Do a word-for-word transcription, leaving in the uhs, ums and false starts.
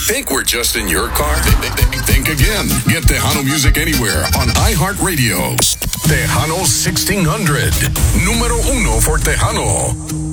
Think we're just in your car? Think, think, think again. Get Tejano music anywhere on iHeartRadio. Tejano sixteen hundred. Número uno for Tejano.